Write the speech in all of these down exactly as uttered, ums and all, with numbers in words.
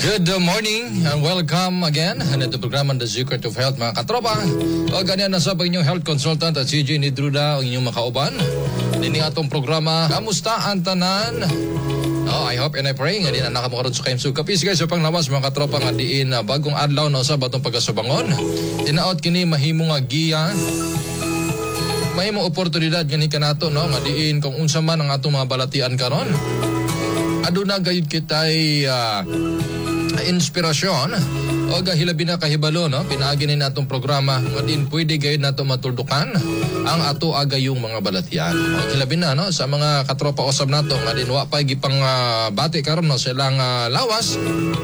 Good morning and welcome again na ito programa The Secret of Health mga katropa. O ganyan na sa inyong health consultant at si J. Nidruda ang inyong makauban. Dini atong programa, kamusta ang tanan? Oh, I hope and I pray nga din na nakamakaroon sa kayong kapis guys sa panglawas mga katropa nga diin uh, bagong adlaw na sa batong pagkasubangon. Tinaot kini mahimong nga giya. Mahimong oportunidad gani kanato no nga diin kung unsa man ang atong mga balatian karon. Aduna gayud kitay uh, inspirasyon o gahilabi na kahibalo no pinaagi ni natong programa nga din pwede gayud nato matuldukan ang ato agayong mga balatian. O hilabi na no sa mga katropa usab nato nga din wa pa gipang uh, bati karon no silang uh, lawas.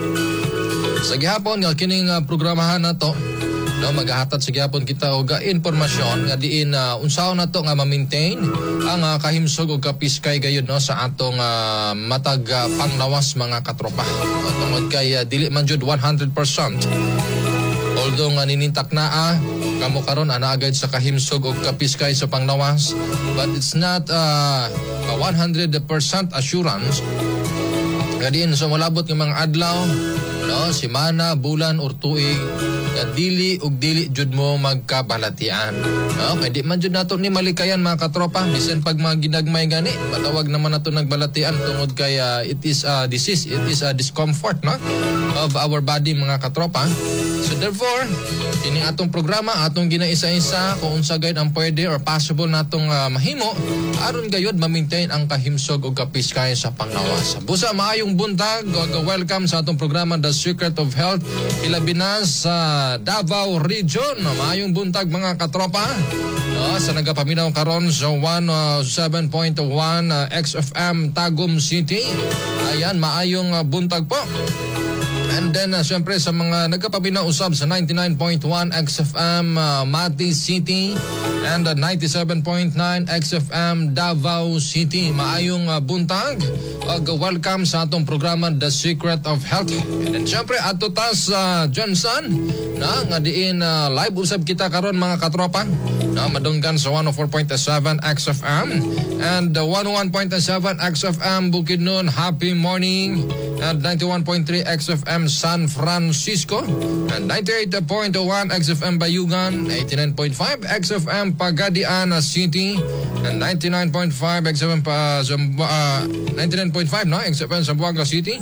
Sa gihapon nga kining uh, programahan nato no magahatag sa gihapon kita og informasyon nga diin uh, unsaon nato nga ma-maintain ang uh, kahimsog og kapiskay gayud no sa atong uh, matag uh, panglawas mga katropa. O tungod kay uh, dili man jud one hundred percent. Although nga ninintak naa kamo karon ana agad sa kahimsog og kapiskay sa panglawas, but it's not uh, a one hundred percent assurance nga diin sa malabot ng mga adlaw no semana, bulan or tuig nga dili ug dili jud mo magkabalatian. No, kay di man jud nato ni malikayan mga katropa bisan pag mga ginagmay gani matawag naman nato nagbalatian tungod kay uh, it is a disease, it is a discomfort no of our body mga katropa. So therefore kini atong programa atong ginaisa-isa kung unsa gayud ang pwede or possible natong uh, mahimo aron gayud ma-maintain ang kahimsog ug kapiskay sa panglawas. Busa maayong buntag ug welcome sa atong programa The Secret of Health ilabi na sa Davao Region. Maayong buntag mga katropa. No, sa nagapaminaw karon sa one oh seven point one uh, X F M Tagum City. Ayan, maayong uh, buntag po. And then, uh, siyempre, sa mga nagkapabinaw usab sa ninety-nine point one X F M uh, Mati City and uh, ninety-seven point nine X F M Davao City. Maayong uh, buntag. Uh, welcome sa atong programa The Secret of Health. And then, siyempre, ato ta sa uh, Johnson na nga diin uh, live usab kita karon mga katropa. Na madunggan sa one oh four point seven X F M and uh, one oh one point seven X F M Bukidnon. Happy morning. And ninety-one point three X F M San Francisco and ninety-eight point one X F M Bayugan, eighty-nine point five X F M Pagadian City and ninety-nine point five X F M pa, uh, ninety-nine point five no X F M Zamboanga City.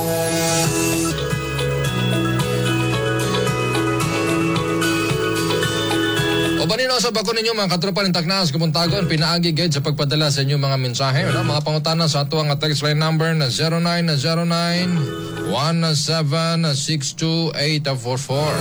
O banino sa bako ninyo mga katropa ng Taknas Kumuntagon, pinaagi guide sa pagpadala sa inyo mga mensahe. Ano? Mga pangutana sa ato ang text line number na zero nine zero nine one seven six two eight four four.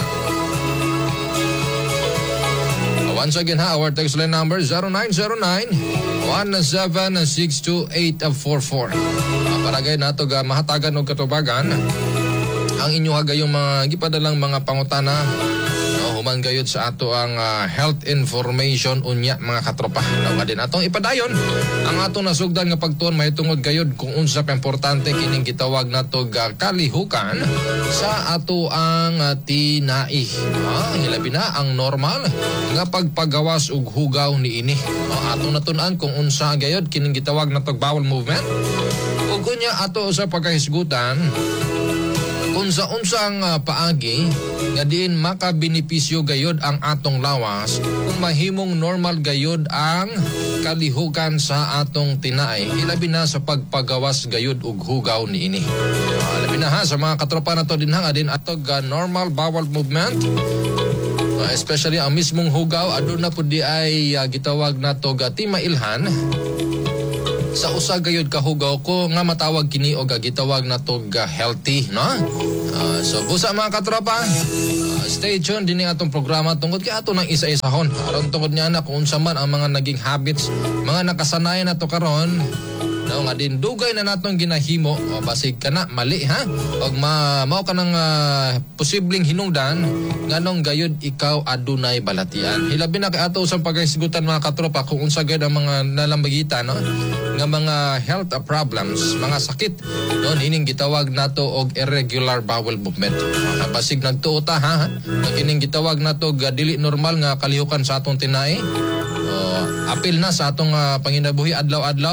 Once again ha, our text line number zero nine zero nine one seven six two eight four four. Paragay nato ga mahatagan og katubagan ang inyo hagayong mga gipadalang mga pangutana. Human gayud sa ato ang uh, health information unya mga katropa. Nawa din atong ipadayon ang atong nasugdan nga pagtuon mahitungod gayud kung unsa ka importante kining gitawag nato uh, kalihukan sa ato ang uh, tinai. Ah, hilabi na ang normal nga pagpagawas og hugaw niini. Ah, atong natun-an kung unsa gayud kining gitawag nato bowel movement. Ug unya ato sa pagkahisgutan kung sa unsang uh, paagi nga diin makabenepisyo gayod ang atong lawas kung mahimong normal gayod ang kalihukan sa atong tinai ilabi na sa pagpagawas gayod og hugaw niini. Uh, ilabi na ha sa mga katropa nato din nga din atog uh, normal bowel movement. Uh, especially ang mismong hugaw aduna pud di ay uh, gitawag nato uh, timailhan sa usa gayud kahugaw ko nga matawag kini og gitawag nato uh, healthy no. Uh, so busa mga katropa, uh, stay tuned din atong programa tungod kay ato nang isa-isahon aron tungod niya na kung unsa man ang mga naging habits, mga nakasanayan nato karon no nga din dugay na natong ginahimo o basig kana mali ha og ma mao kanang uh, posibleng hinungdan nganong gayud ikaw adunay balatian. Hilabi na kay ato sa paghisgutan mga katropa kung unsa gayud ang mga nalambagitan no nga mga health problems, mga sakit no nining gitawag nato og irregular bowel movement. Uh, basig nagtuo ta ha kining gitawag nato ga dili normal nga kalihukan sa atong tinai. Uh, apil na sa atong uh, panginabuhi adlaw-adlaw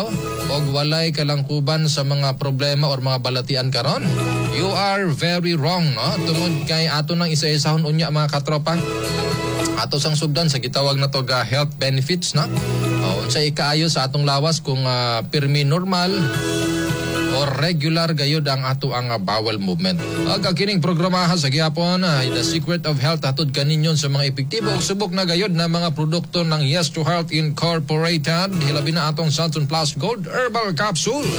og walay kalangkuban sa mga problema or mga balatian karon. You are very wrong, no? Tungod kay ato nang isa-isahon unya mga katropa. Ato sang sugdan sa gitawag na to ga health benefits, no? O, unsay ikaayo sa atong lawas kung uh, pirmi normal o regular gayud ang ato ang uh, bowel movement. Ang kining programahan sa gihapon, uh, The Secret of Health hatod kaninyon sa mga epektibo ug subok na gayud na mga produkto ng Yes to Health Incorporated. Hilabi na atong Santon Plus Gold Herbal Capsule.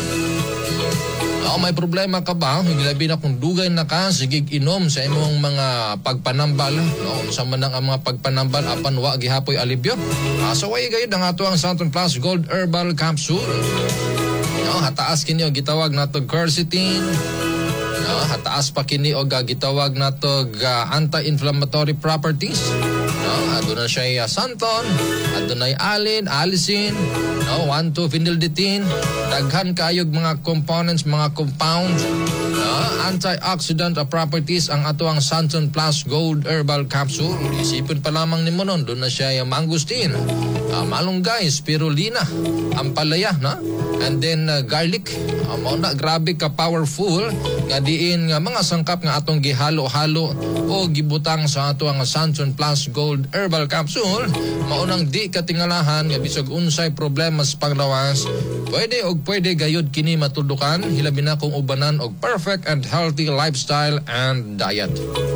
Oh, may problema ka ba? Hilabi na kung dugay na ka, sigig inom sa imong mga pagpanambal. No, sa man ang mga pagpanambal apan wa gihapoy alibyo. Ah, so way gayud ang ato ang Santon Plus Gold Herbal Capsule. No, hataas kini og gitawag nato quercetin. No, hataas pa kini og gitawag nato uh, anti-inflammatory properties. No, aduna siya santon, adunay alin, allicin, no, one two phenyldetine, daghan kayog mga components, mga compounds, no, antioxidant properties ang ato ang Santon Plus Gold Herbal Capsule. Isipin pa lamang nimo nun, doon na siya yung mangustin, uh, malunggay, spirulina, ampalaya, no? And then uh, garlic. Uh, mao na grabe ka powerful nga diin nga mga sangkap nga atong gihalo-halo o gibutang sa ato ang Santon Plus Gold Herbal Capsule. Maunang di katingalahan nga bisag unsay problema sa panglawas, pwede og pwede gayud kini matudukan, hilabi na kung ubanan og perfect and healthy lifestyle and diet.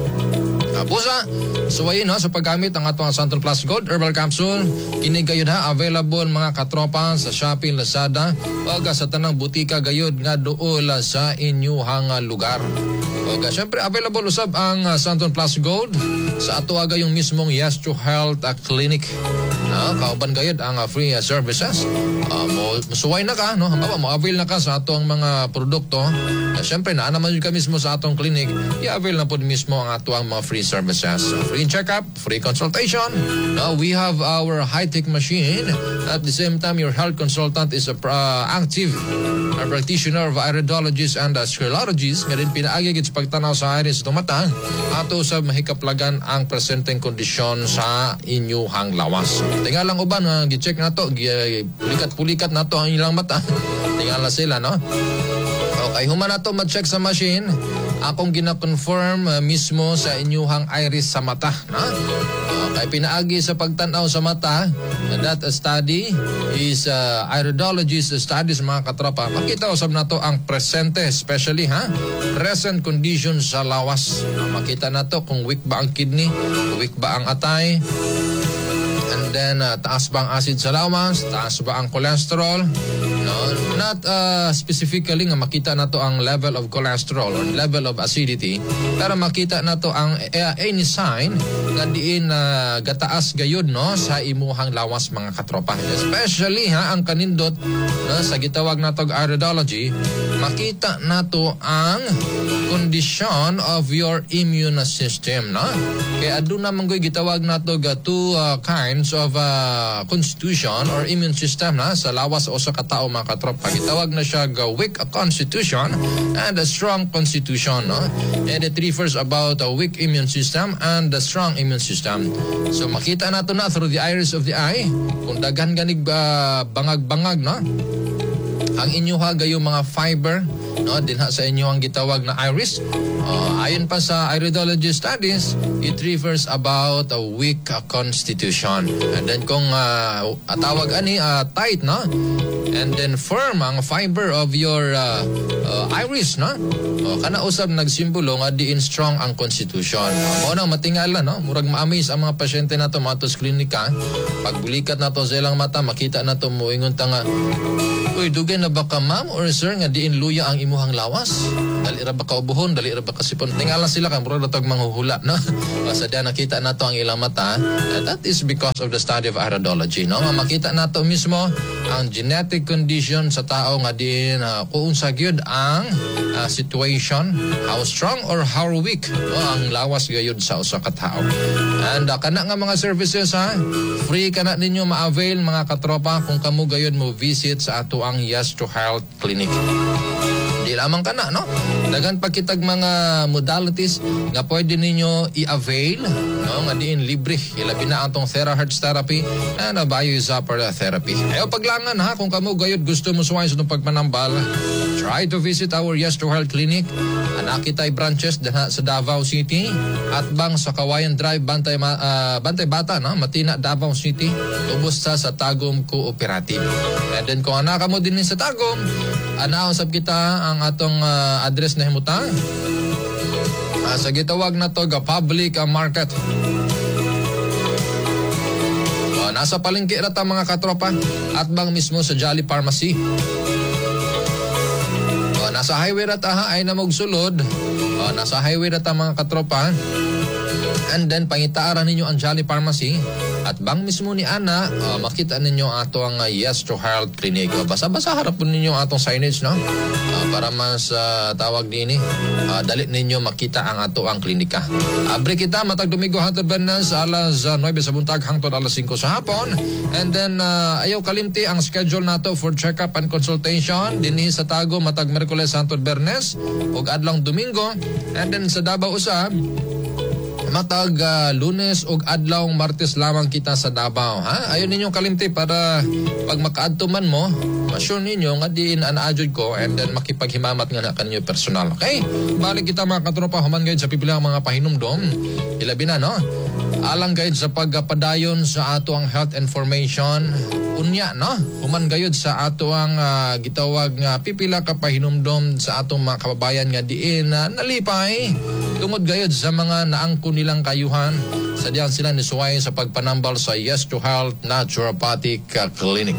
Pusa, suwayin ha sa paggamit ang atong Santon Plus Gold Herbal Capsule. Kini gayud ha available mga katropa sa Shopee, Lazada, ug sa tanang butika gayud nga duol sa inyuhang lugar. Ug syempre available usab ang uh, Santon Plus Gold sa ato aga yung mismong Yes to Health uh, Clinic. Uh, kauban gayud ang uh, free uh, services. Uh, mo suway na ka, no? Halimbawa mo avail na ka sa atong mga produkto. Uh, syempre na naman ka mismo sa atong clinic, i-avail na po mismo ang ato ang mga free services. Uh, free check-up, free consultation. Now we have our high-tech machine. At the same time, your health consultant is a uh, active a practitioner of iridologist and uh, sclerologist. Nga rin pinaagi sa pagtanaw sa iris ng mata ato sa mahikaplagan ang presenteng kondisyon sa inyuhang lawas. Tingalang uban, uh, gi-check na to, pulikat-pulikat na to ang ilang mata. Tingala sila, no? Okay, human na to ma-check sa machine. Akong gina-confirm uh, mismo sa inyuhang iris sa mata, no? Okay, pinaagi sa pagtanaw sa mata, that study is uh, iridologist studies mga katropa. Makita usab na to ang presente, especially ha, present condition sa lawas. Makita na to kung weak ba ang kidney, weak ba ang atay, and then uh, taas ba ang acid sa lawas, taas ba ang cholesterol. No, not uh, specifically nga makita na to ang level of cholesterol or level of acidity, pero makita na to ang uh, any sign nga diin uh, gataas gayud, no, sa imuhang lawas mga katropa. Especially ha ang kanindot, no, sa gitawag na to iridology, makita na to ang condition of your immune system, no? Kaya aduna man goy gitawag na to ga two uh, kinds of uh, constitution or immune system na sa lawas o sa katao mga katropa. Gitawag na siya ga weak constitution and a strong constitution, no? And it refers about a weak immune system and a strong immune system. So makita nato na through the iris of the eye kung daghan ganig uh, bangag-bangag, no? Ang inyuha gayo mga fiber, no, dinha sa inyo ang gitawag na iris. Uh, ayon pa sa iridology studies, it refers about a weak uh, constitution. And then kung uh, atawag ani uh, tight, no, and then firm ang fiber of your uh, uh, iris, no, uh, kana usab nagsimbolo nga diin strong ang constitution. Uh, mao nang matingala, no, murag ma-amaze ang mga pasyente nato mato sa klinika. Pagbulikat nato sa ilang mata, makita nato moingon ta nga, uy, dugay na ba ka ma'am or sir nga diin luya ang imuhang lawas? Dali ra ba ka ubuhon? Dali ra ba ka sipon? Tingala sila kang murag natag manghuhula, no? Basta diyan nakita nato ang ilang mata. Uh, that is because of the study of iridology, no? Nga makita nato mismo ang genetic condition sa tao nga diin uh, kung unsa gyud ang uh, situation, how strong or how weak, no, ang lawas gayud sa usa ka tawo. And uh, kana nga mga services ha, free kana ninyo ma-avail mga katropa kung kamo gayud mo visit sa ato ang Yes to Health Clinic. Di Di lamang ka na, no? Dagan pagkitag mga modalities nga pwede ninyo i-avail, no? Nga diin libre. Ilabi na atong Therahertz Therapy and uh, Bio-Zapper Therapy. Ayaw paglangan ha, kung kamo gayod gusto mo suway sa itong pagpanambal, try to visit our Yes to Health Clinic. Anak kita'y branches dana sa Davao City at bang sa Kawayan Drive, Bantay, uh, Bantay Bata, no? Matina, Davao City. Tubos sa sa Tagum Cooperative. And then kung anak mo din sa Tagum, anausap kita ang atong uh, address na himuta. Uh, sa gitawag na to, ga public uh, market. Uh, nasa palengke rata mga katropa at bang mismo sa Jolly Pharmacy. Uh, nasa highway rata ha, ay namog sulod. Uh, nasa highway rata mga katropa. And then pangitaaran ninyo ang Jolly Pharmacy. At bang mismo ni Ana, uh, makita ninyo ato ang uh, Yes to Health Clinic. Uh, basa-basa harap po ninyo atong signage, no? Uh, para mas uh, tawag din eh. Uh, dalit ninyo makita ang ato ang klinika. Abre kita, matag Domingo hangtod Bernas, alas uh, nine sa buntag hangtod alas five sa hapon. And then, uh, ayaw kalimti ang schedule nato for check-up and consultation. Dinhi sa Tago, matag Merkules hangtod Bernes, ug adlong Domingo. And then sa Davao Usab, matag uh, Lunes ug adlaw Martes lamang kita sa Davao, ha? Ayon ninyo kalimti para pag makaadto man mo, ma-sure ninyo nga diin anaadjud ko and then makipaghimamat nga na kanyo personal. Okay? Balik kita mga katropa human gayud sa pipilang mga pahinumdom. Ilabi na, no? Alang gayud sa pagpadayon sa ato ang health information. Unya, no? Human gayud sa ato ang uh, gitawag nga pipila ka pahinumdom sa atong mga kababayan nga diin na uh, nalipay. Tungod gayod sa mga naangko nilang kayuhan, sadyan sila nisuway sa pagpanambal sa Yes to Health Naturopathic Clinic.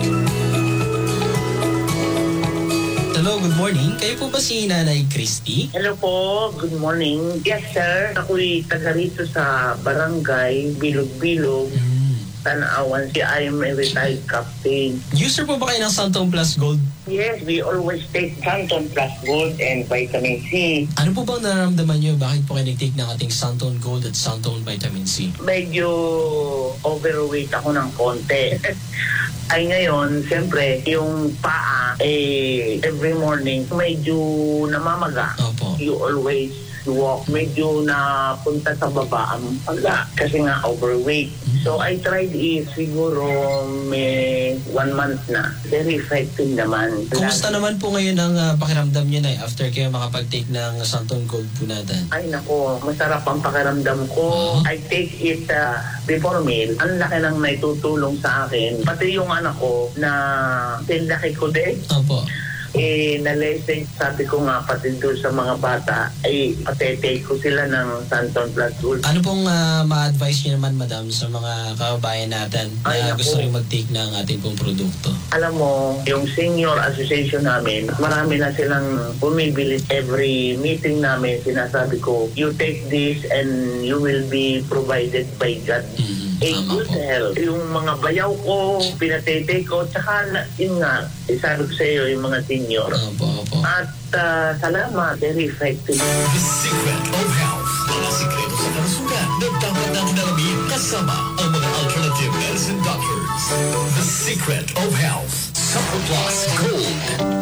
Hello, good morning. Kayo po ba si Nanay Christy? Hello po, good morning. Yes sir, ako'y taga rito sa barangay Bilog-Bilog. Mm. Tanawan, si I am a retired captain. User po ba kayo ng Santon Plus Gold? Yes, we always take Santon Plus Gold and Vitamin C. Ano po bang nararamdaman nyo? Bakit po kayo nag-take ng ating Santon Gold at Santon Vitamin C? Medyo overweight ako ng konti. Ay ngayon, siyempre, yung paa, eh, every morning, medyo namamaga. Opo. You always walk, medyo napunta sa baba ang paga kasi nga overweight. So I tried it siguro may one month na. Very effective naman. Kumusta naman po ngayon ang uh, pakiramdam niyo na after kayo makapag-take ng Santon Gold po natin? Ay nako, masarap ang pakiramdam ko. Uh-huh. I take it uh, before meal. Ang laki nang naitutulong sa akin. Pati yung anak ko na tinlaki ko din. Opo. Eh, na-lesson, sabi ko nga pati doon sa mga bata, ay patetake ko sila ng Santon Plus Gold. Ano pong uh, ma-advise niyo naman, madam, sa mga kababayan natin na ay, gusto rin mag-take ng ating pong produkto? Alam mo, yung senior association namin, marami na silang bumibili. Every meeting namin, sinasabi ko, you take this and you will be provided by God. Mm-hmm. A good health. Yung mga bayaw ko, pinatete ko, tsaka yun nga, isabi ko sa iyo yung mga senior. Opo, opo. At uh, salamat, very effective. The secret of health. Mga sikreto sa kalusugan na dapat natin alamin kasama ang mga alternative medicine doctors. The secret of health. Super Plus Gold.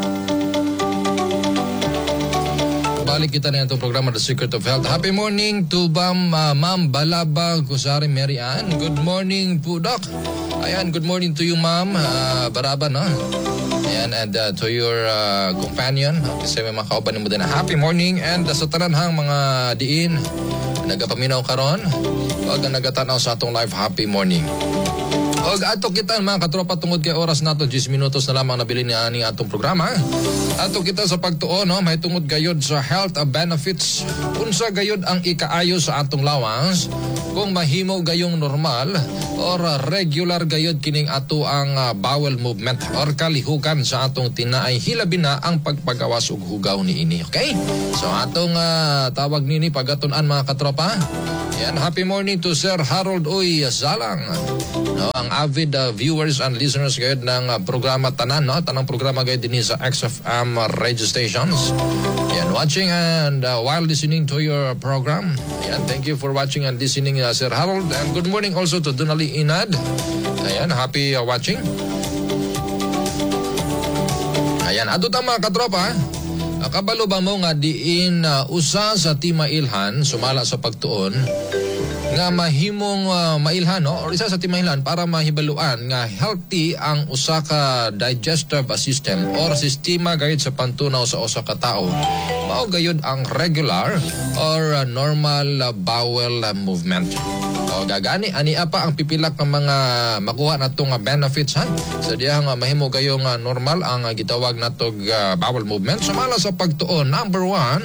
Balik kita na itong programa The Secret of Health. Happy morning to Bam, uh, Ma'am Balaba Kusari Mary Ann. Good morning po, Doc. Ayan, good morning to you, Ma'am uh, Baraba, no? Ayan, and uh, to your uh, companion. Kasi may mga kauban mo din na happy morning. And uh, sa talanhang mga diin, nagapaminaw karon, wag na nagatanaw sa atong live happy morning. Og ato kita mga katropa tungod kay oras nato ten minutos na lamang nabili ni ani atong programa. Ato kita sa pagtuo no, may tungod gayod sa health benefits. Unsa gayod ang ikaayo sa atong lawas kung mahimo gayong normal or regular gayod kining ato ang uh, bowel movement or kalihukan sa atong tinaay hilabi na ang pagpagawas og hugaw ni ini. Okay? So atong uh, tawag nini pagatun-an mga katropa. Yan, happy morning to Sir Harold Uy Zalang. No, ang avid uh, viewers and listeners gayud ng uh, programa tanan, no? Tanang programa gayud din sa X F M uh, radio stations. Yan, watching and uh, while listening to your program. Yan, thank you for watching and listening, uh, Sir Harold. And good morning also to Donali Inad. Ayan, happy uh, watching. Ayan, adto ta mga katropa. Uh, kabalo ba mo nga diin uh, usa sa timailhan sumala sa pagtuon nga mahimong uh, mailhan no or isa sa timailhan para mahibaluan nga healthy ang usa ka digestive system or sistema gayud sa pantunaw sa usa ka tawo. Mao gayud ang regular or uh, normal uh, bowel uh, movement. O gagani ani apa ang pipila ka mga makuha natong uh, benefits ha. Sa diha nga mahimo gayong uh, normal ang uh, gitawag natog uh, bowel movement sumala sa pagtuon. Number one,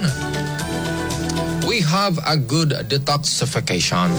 we have a good detoxification.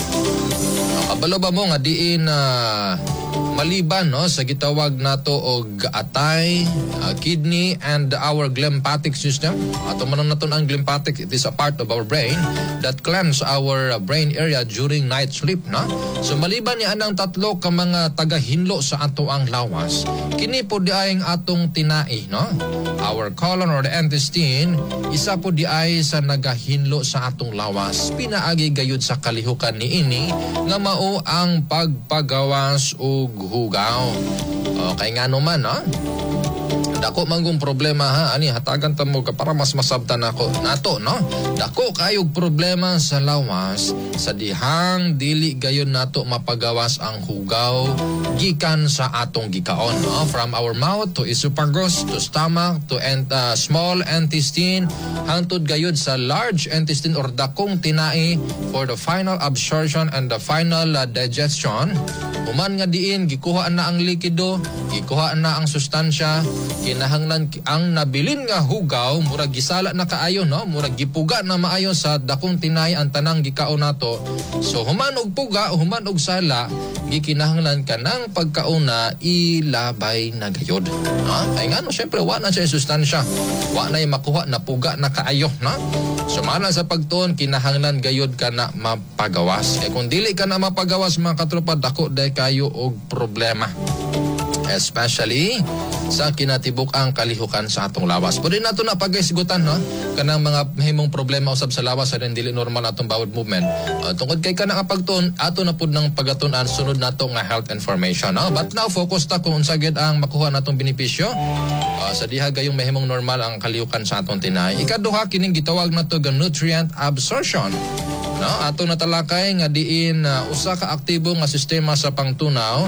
Kabalo ba mo nga diin uh, maliban no sa gitawag nato og atay, uh, kidney and our glymphatic system. Ato man naton ang glymphatic, it is a part of our brain that cleanse our uh, brain area during night sleep no. So maliban ni anang tatlo ka mga tagahinlo sa ato ang lawas, kini po diay ang atong tinai no. Our colon or the intestine isa po diay sa nagahinlo sa atong lawas. Pinaagi gayud sa kalihukan niini nga mao ang pagpagawas og hugaw. Okay nga naman ha. Dako manggong problema ha ani hatagan ta mo ka para mas masabtan ako nato no. Dako kayog problema sa lawas sa dihang dili gayon nato mapagawas ang hugaw gikan sa atong gikaon no? From our mouth to esophagus to stomach to ent uh, small intestine hangtod gayud sa large intestine or dakong tinai for the final absorption and the final uh, digestion. Human nga diin gikuha na ang likido, gikuha na ang sustansya, kinahanglan ang nabilin nga hugaw murag gisala na kaayo no, murag gipuga na maayo sa dakong tinay ang tanang gikaon nato. So human og puga, human og sala, gikinahanglan kanang pagkauna ilabay na gayod. Ha? Kay ngano syempre wa na siya sustansya. Wa na makuha na puga na kaayo na. Sumala sa pagtuon kinahanglan gayod ka na mapagawas. Kay kung dili ka na mapagawas mga katropa dako day kayo og problema. Especially sa kinatibuk ang kalihukan sa atong lawas. Pwede nato na pag-isgutan no? Kanang mga mahimong problema usab sa lawas sa dili normal atong bowel movement. Uh, tungod kay kanang pagtuon ato na pud nang pagatunan sunod nato nga health information. No? But now focus ta kung unsa gid ang makuha natong benepisyo. Uh, sa diha gayong mahimong normal ang kalihukan sa atong tinay. Ikaduha kining gitawag nato nga nutrient absorption. No, ato natalakay nga diin uh, usa ka aktibo nga sistema sa pangtunaw.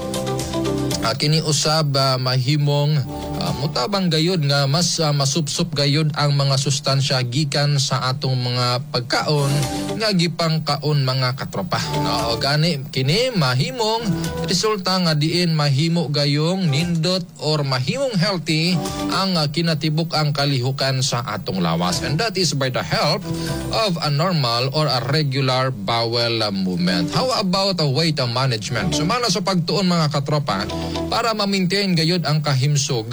Uh, kini usab uh, mahimong uh, mutabang gayud nga mas uh, masupsup gayud ang mga sustansya gikan sa atong mga pagkaon nga gipangkaon mga katropa. No, gani kini mahimong resulta nga diin mahimo gayong nindot or mahimong healthy ang uh, kinatibuk ang kalihukan sa atong lawas, and that is by the help of a normal or a regular bowel uh, movement. How about a weight uh, management? Sumala sa pagtuon mga katropa para ma-maintain gayud ang kahimsog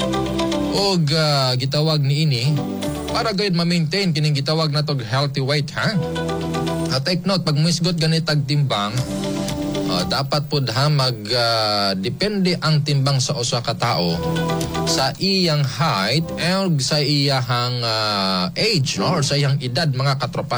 o uh, gitawag niini para gayud ma-maintain kining gitawag natog healthy weight ha. Uh, take note pag muisgot ganitag timbang uh, dapat pud ha mag uh, depende ang timbang sa usa ka tawo sa iyang height and sa iyang uh, age no or sa iyang edad mga katropa.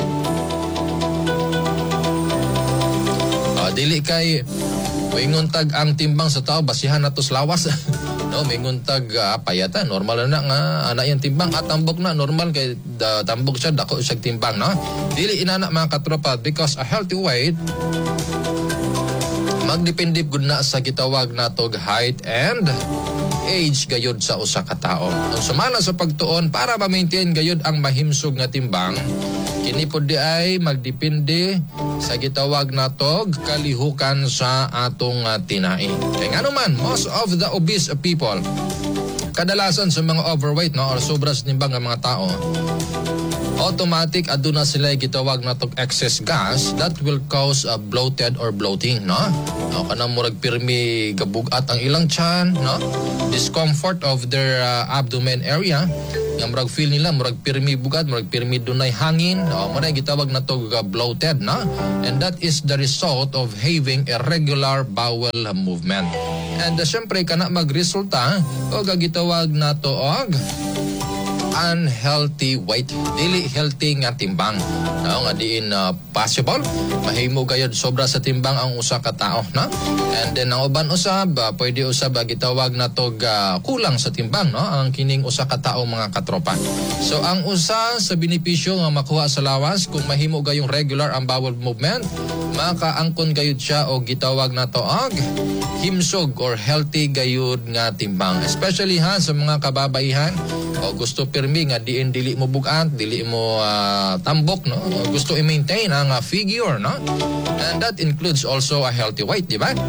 Uh, dili kay Mingon tag ang timbang sa tao basihan nato sa lawas. No, mingon tag uh, payata normal na nga ana yang timbang at tambok na normal kay uh, tambok siya dako siya timbang no. Dili inana mga katropa because a healthy weight magdepende gud na sa gitawag natog height and age gayud sa usa ka tawo. Sumala sa pagtuon para ma-maintain gayud ang mahimsog nga timbang kini pod di ay magdepende sa gitawag natog kalihukan sa atong uh, tinai. Kaya nga naman, most of the obese people, kadalasan sa mga overweight no, or sobra sa timbang ng mga tao, automatic aduna sila gitawag natog excess gas that will cause a bloated or bloating no. No kanang murag pirmi gabugat ang ilang tiyan no. Discomfort of their uh, abdomen area. Nga murag feel nila murag pirmi bugat, murag pirmi dunay hangin. No, mo na gitawag natog uh, bloated no. And that is the result of having a regular bowel movement. And uh, syempre kana magresulta o gitawag nato og unhealthy weight, dili healthy nga timbang. No, nga diin uh, possible mahimo gayud sobra sa timbang ang usa ka tawo, no? And then ang uban usab, uh, pwede usab uh, gitawag na tog uh, kulang sa timbang, no? Ang kining usa ka tawo mga katropa. So ang usa sa benepisyo nga makuha sa lawas kung mahimo gayong regular ang bowel movement, makaangkon gayud siya o gitawag na to og himsog or healthy gayud nga timbang. Especially ha sa mga kababaihan o gusto pirmi nga diin dili mo bugat, dili mo uh, tambok, no? O gusto i-maintain ang uh, figure, no? And that includes also a healthy weight, di ba?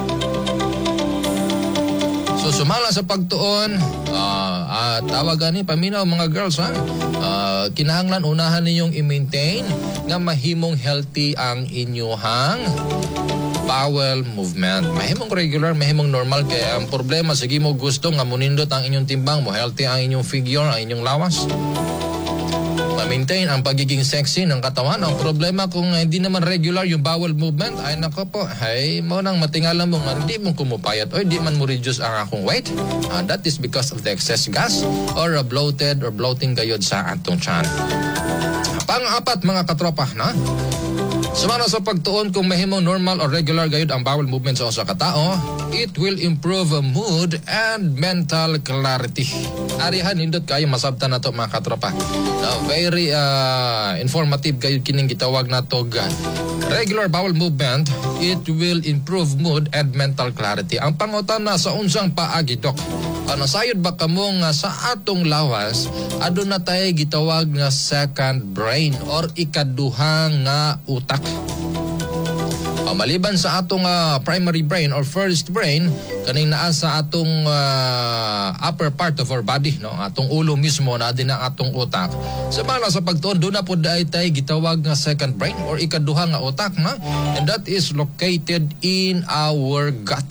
So sumala sa pagtuon, uh, uh, tawagan ni paminaw mga girls, ha? Uh, kinahanglan unahan ninyong i-maintain nga mahimong healthy ang inyuhang bowel movement. Mahimong regular, mahimong normal. Kaya ang problema, sige mo gusto nga munindot ang inyong timbang mo, healthy ang inyong figure, ang inyong lawas. Ma-maintain ang pagiging sexy ng katawan. Ang problema kung hindi naman regular yung bowel movement, ay nako po, ay mo nang matingalan mo nga, hindi mo kumupayat o hindi man mo reduce ang akong weight. Uh, that is because of the excess gas or uh, bloated or bloating gayod sa atong tiyan. Pang-apat mga katropa, na? Sumana sa pagtuon kung mahimong normal or regular gayud ang bowel movement sa usa ka tawo, it will improve mood and mental clarity. Arihan nindot kayo masabtan nato mga katropa. Now, very uh, informative gayud kining gitawag nato uh, regular bowel movement. It will improve mood and mental clarity. Ang pangutana sa unsang paagi, Dok? Ano sayod ba kamo nga sa atong lawas aduna tay gitawag nga second brain or ikaduha nga utak? O, maliban sa atong uh, primary brain or first brain, kaning naa sa atong uh, upper part of our body, no? Atong ulo mismo na din ang atong utak. Sa bala sa pagtuon, doon na po dahil tayo gitawag nga second brain or ikaduha nga utak, na? And that is located in our gut.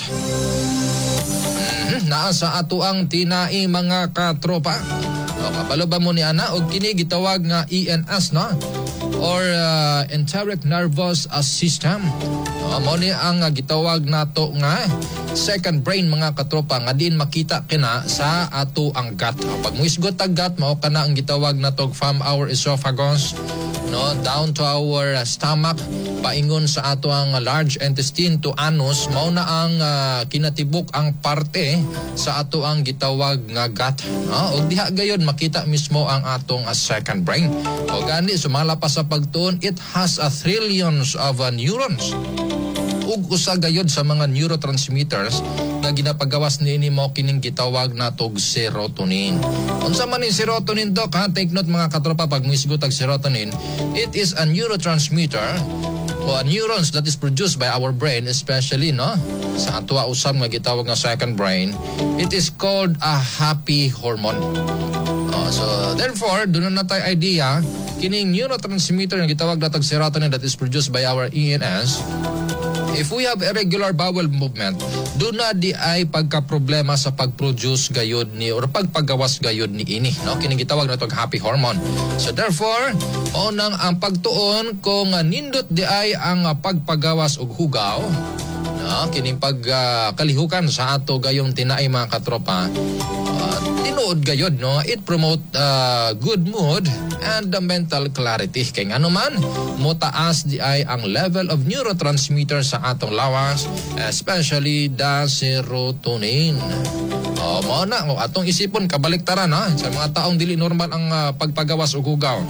Mm-hmm. Naa sa ato ang tinai mga katropa. O, kabalo ba mo ni ana? O kini gitawag nga E N S, no? Or uh, enteric nervous uh, system. Uh, mo ni ang uh, gitawag nato nga second brain mga katropa nga din makita kina sa ato ang gut. Uh, pag muisgot ang gut, mao kana ang gitawag nato from our esophagus, no, down to our uh, stomach, paingon sa ato ang uh, large intestine to anus, mao na ang uh, kinatibuk ang parte sa ato ang gitawag nga gut. No? Og diha gayon makita mismo ang atong uh, second brain. O gani sumala pa sa pagtuon, it has a trillions of uh, neurons. Ug usa gayod sa mga neurotransmitters nga ginapagawas niini mo kining gitawag natog serotonin. Unsa man ni serotonin, Dok? Ha? Take note mga katropa, pag muisgot ang serotonin, it is a neurotransmitter o a neurons that is produced by our brain, especially, no, sa ato usab nga gitawag nga second brain. It is called a happy hormone. Oh, so therefore, doon na tayo idea kining neurotransmitter nga gitawag natog serotonin that is produced by our E N S. If we have irregular bowel movement, doon na di ay pagka-problema sa pag-produce gayod ni or pagpagawas gayod ni ini, no? Kining gitawag na itong happy hormone. So therefore, unang ang pagtuon kung uh, nindot di ay ang uh, pagpagawas og hugaw, no? Kining pagkalihukan uh, sa ato gayong tinai mga katropa, uh, tinuod gayod, no? It promote uh, good mood and the mental clarity. Kaya nga naman, mutaas di ay ang level of neurotransmitter sa atong lawas, especially the serotonin. O, mo na, o, atong isipon, kabaliktaran, ha? Sa mga taong dili normal ang uh, pagpagawas o hugaw.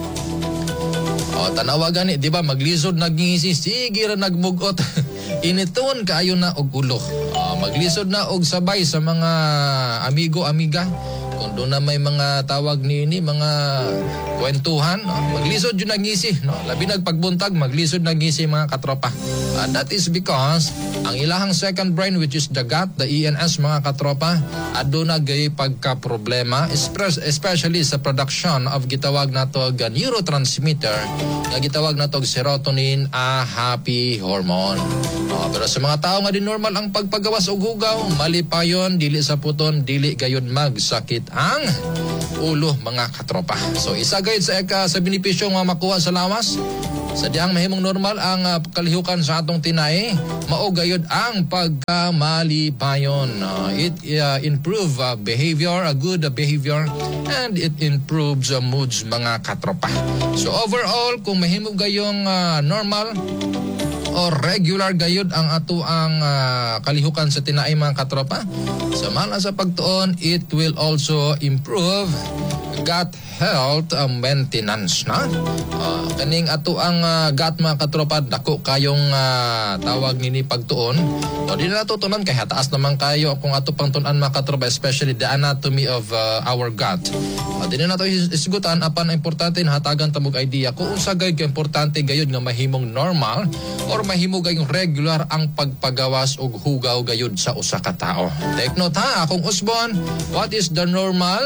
O, tanawa gani, di ba, maglisod, nagngisi, sige ra nagmugot. Initon kaayo na og ulo. O, maglisod na og sabay sa mga amigo-amiga. Kung doon na may mga tawag ni ini, mga kwentuhan, no? Maglisod yun nagngisi, no? Labi nagpagbuntag, maglisod nagngisi mga katropa. And that is because ang ilahang second brain, which is the gut, the E N S mga katropa, ado na gay pagka-problema, especially sa production of gitawag na to neurotransmitter, nga gitawag na to serotonin, a happy hormone. No? Pero sa mga tao nga din normal ang pagpagawas og hugaw, mali pa yun, dili sa puton, dili gayon magsakit ang ulo mga katropa. So isa gayud sa eka sa benepisyo nga makuha sa lawas. Sa diyang mahimong normal ang uh, kalihukan sa atong tinay, mao gayud ang pagkamalipayon. Uh, it uh, improve uh, behavior, a good uh, behavior, and it improves uh, moods mga katropa. So overall, kung mahimo gayong uh, normal o regular gayud ang ato ang uh, kalihukan sa tinay mga katropa, samala sa pagtuon, it will also improve gut health uh, maintenance na. Uh, kaning ato ang uh, gut mga katropa, dako kayong uh, tawag nini pagtuon. O di na natutunan kay hataas naman kayo kung ato pang tunan mga katropa, especially the anatomy of uh, our gut. O di na nato isgutan apan importante na hatagan tamog idea kung unsa gayud ka importante gayud nga mahimong normal or mahimo gayong regular ang pagpagawas og hugaw gayud sa usa ka tawo. Take note ha, akong usbon, what is the normal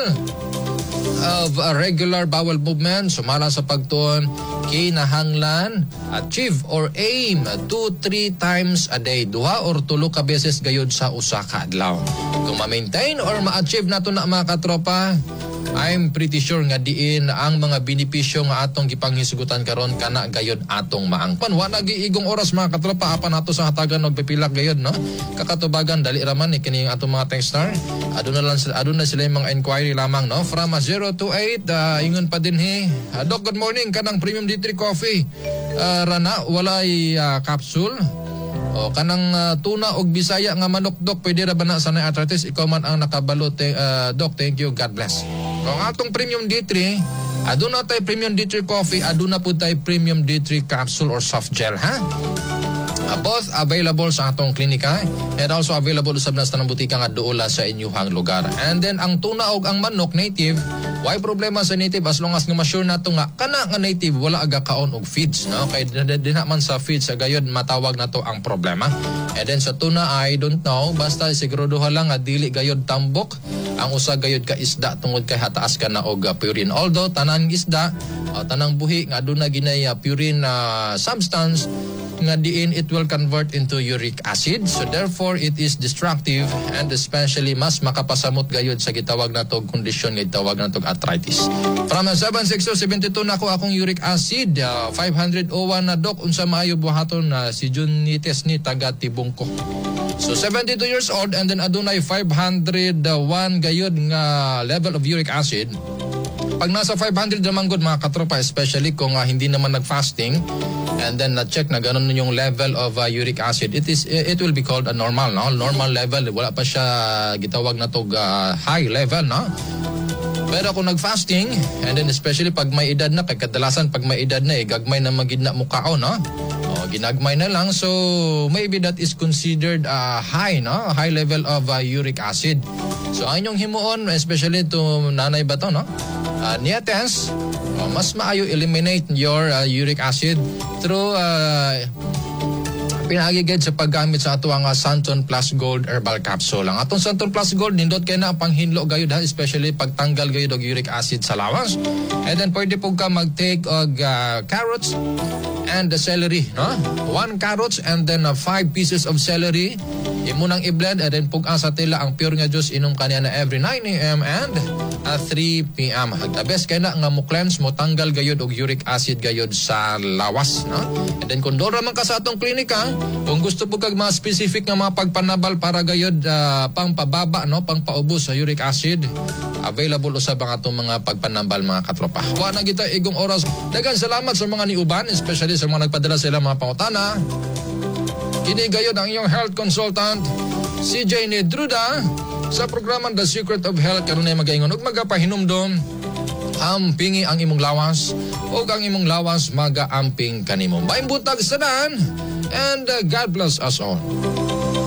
of a regular bowel movement? Sumala sa pagtuon, kinahanglan achieve or aim two to three times a day, duha or tulo ka beses gayud sa usa ka adlaw. Kung ma-maintain or ma-achieve nato na mga katropa, I'm pretty sure nga diin ang mga benepisyo nga atong gipanghisgutan karon kana gayud atong maangpan. Wa na giigong oras mga katropa apan nato sa hatagan og pipilak gayud no. Kakatubagan dali raman ni kini atong mga texter. Aduna lang aduna sila yung mga inquiry lamang no from uh, zero two eight uh, ingon pa din he. Uh, Doc, good morning, kanang Premium D three coffee. Uh, rana walay uh, capsule. O kanang uh, tuna og Bisaya nga manok, Dok, pwede ra ba na sa arthritis? Ikaw man ang nakabalo, te, uh, Doc, thank you, God bless. Kung atong Premium D three, aduna tay Premium D three coffee, aduna po tay Premium D three capsule or soft gel, ha? Uh, both available sa atong klinika and also available sa nas tanang butika nga duola sa inyuhang lugar. And then ang tuna og ang manok native, why problema sa native as long as nga ma-sure nato nga kana nga native wala aga kaon og feeds, no? Kay dinha man sa feeds sa gayud matawag nato ang problema. And then sa tuna, I don't know, basta siguraduha lang nga dili gayud tambok ang usa gayud ka isda tungod kay hataas ka na og uh, purine. Although tanang isda, uh, tanang buhi nga aduna ginay uh, purine uh, substance nga diin it will convert into uric acid, so therefore it is destructive and especially mas makapasamot gayud sa gitawag natog kondisyon nga gitawag natog arthritis. From seven six two seven two nako akong uric acid uh, five hundred oh one na, Doc, unsa maayo buhaton na uh, si Junites ni taga Tibungko. So seventy-two years old and then adunay five hundred one gayud nga level of uric acid. Pag nasa five hundred naman good mga katropa, especially kung uh, hindi naman nag-fasting and then na-check na ganun yung level of uh, uric acid, it is it will be called a normal, no? Normal level, wala pa siya gitawag na tog uh, high level, no? Pero kung nag-fasting and then especially pag may edad na, kay kadalasan pag may edad na eh, gagmay na magid na mukao, no? O, ginagmay na lang, so maybe that is considered uh, high, no? High level of uh, uric acid. So ang inyong himuon, especially to nanay ba to, no? Uh, niya test, uh, mas maayo eliminate your uh, uric acid through uh, pinagigid sa paggamit sa ato ang uh, Santon Plus Gold Herbal Capsule. Ang atong Santon Plus Gold, nindot kayo na ang panghinlo gayud ha, especially pagtanggal gayud og uric acid sa lawas. And then pwede po ka mag-take og uh, carrots and the celery, no? One carrots and then uh, five pieces of celery. Imo nang i-blend and then pug sa tila ang pure nga juice inom kaniya na every nine a.m. and uh, three p.m. The best kay na nga mo cleanse mo tanggal gayud og uric acid gayud sa lawas, no? And then kung doon raman ka sa atong klinika, kung gusto po kag mga specific nga mga pagpanabal para gayud uh, pang pababa, no, pang paubos sa uric acid, available usab ang atong mga pagpanambal mga katropa. Wa na kita igong oras. Daghang salamat sa mga niuban, especially sa mga nagpadala sila mga pangutana. Kini gayud ang iyong health consultant C J Nidruda sa programang The Secret of Health. Karon ay magaingon ug magapahinumdom ampingi ang imong lawas ug ang imong lawas magaamping kanimo. Maayong buntag sa daan and uh, God bless us all.